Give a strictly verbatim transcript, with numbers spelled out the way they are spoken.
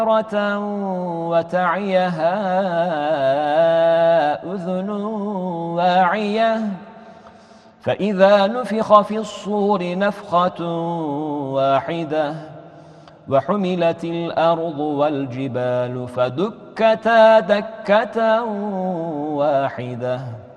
وتعيها أذن واعية فإذا نفخ في الصور نفخة واحدة وحملت الأرض والجبال فدكتا دكة واحدة